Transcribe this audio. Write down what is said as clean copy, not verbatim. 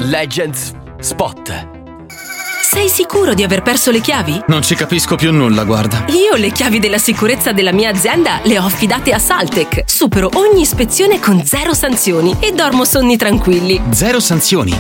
Legends Spot. Sei sicuro di aver perso le chiavi? Non ci capisco più nulla, guarda. Io le chiavi della sicurezza della mia azienda le ho affidate a Saltec. Supero ogni ispezione con 0 sanzioni e dormo sonni tranquilli. 0 sanzioni?